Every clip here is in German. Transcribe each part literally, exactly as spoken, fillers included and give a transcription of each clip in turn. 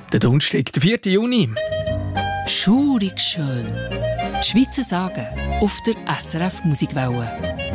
Der Donnerstag, der vierten Juni. Schurig schön. Schweizer Sagen auf der S R F Musikwelle.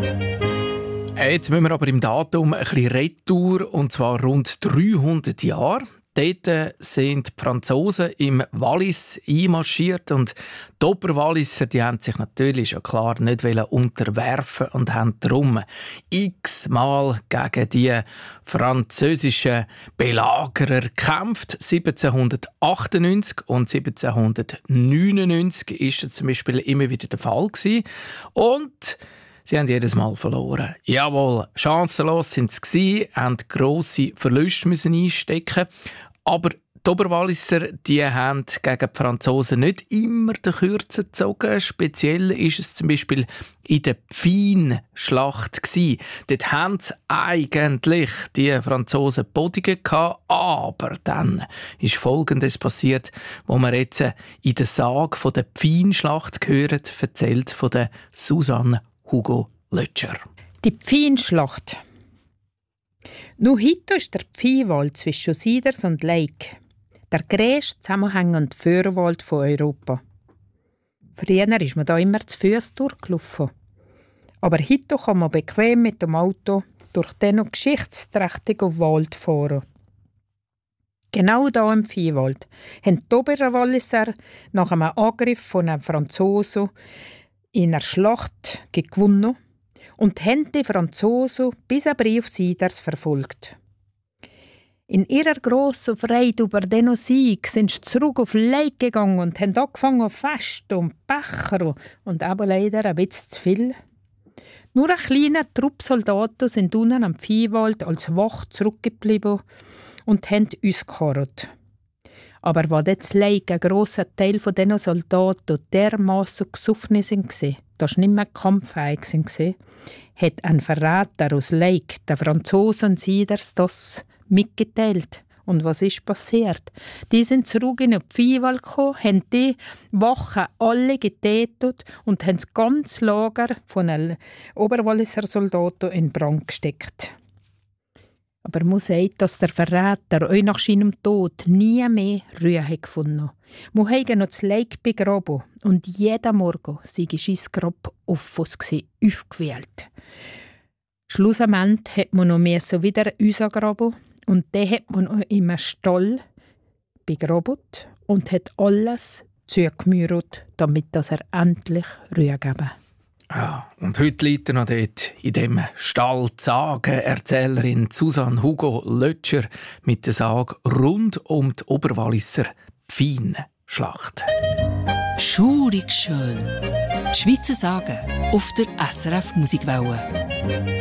Jetzt müssen wir aber im Datum ein bisschen retour, und zwar rund dreihundert Jahre. Dort sind die Franzosen im Wallis einmarschiert und die Oberwalliser, die haben sich natürlich schon klar nicht unterwerfen und haben darum x-mal gegen die französischen Belagerer gekämpft. siebzehnhundertachtundneunzig und siebzehnhundertneunundneunzig ist das zum Beispiel immer wieder der Fall gewesen. Und sie haben jedes Mal verloren. Jawohl, chancenlos sind sie gewesen, haben grosse Verluste müssen einstecken. Aber die Oberwalliser, die haben gegen die Franzosen nicht immer den Kürzer gezogen. Speziell ist es zum Beispiel in der Pfin-Schlacht gewesen. Dort haben sie eigentlich die Franzosen Bodige gehabt, aber dann ist Folgendes passiert, wo wir jetzt in der Sage von der Pfin-Schlacht hören, erzählt von der Susanne Hugo Lötscher. Die Pfin-Schlacht. Noch heute ist der Pfeinwald zwischen Siders und Lake der grösste zusammenhängende Föhrwald von Europa. Früher ist man da immer zu Fuss durchgelaufen. Aber heute kann man bequem mit dem Auto durch den noch geschichtsträchtigen Wald fahren. Genau da im Pfeinwald haben die Oberwalliser nach einem Angriff von einem Franzosen in einer Schlacht gewonnen und haben die Franzosen bis ein Brief Siders verfolgt. In ihrer grossen Freude über diesen Sieg sind sie zurück auf Lake gegangen und haben angefangen zu festen und Becher und aber leider ein bisschen zu viel. Nur ein kleiner Trupp Soldaten sind unten am Pfeinwald als Wacht zurückgeblieben und haben uns geharrt. Aber weil jetzt Lake ein grosser Teil von diesen Soldaten dermassen gesoffen waren, dass nicht mehr kampffähig waren, hat ein Verräter aus Lake den Franzosen Siders das mitgeteilt. Und was ist passiert? Die sind zurück in den Pfeinwald gekommen, haben die Wachen alle getötet und haben das ganze Lager von den Oberwalliser Soldaten in Brand gesteckt. Aber man sagt, dass der Verräter euch nach seinem Tod nie mehr Ruhe gefunden hat. Wir haben noch das Lake begraben und jeden Morgen sei sein Grab offen aufgewählt. Schlussendlich hat man noch wieder rausgraben und den hat man noch in einem Stall begraben und hat alles zugemauert, damit er endlich Ruhe geben. Ja, und heute liegt er noch dort in dem Stall die Sagenerzählerin Susanne Hugo Lötscher mit der Sage rund um die Oberwalliser Pfin-Schlacht. Schurig schön. Schweizer Sagen auf der S R F Musikwelle.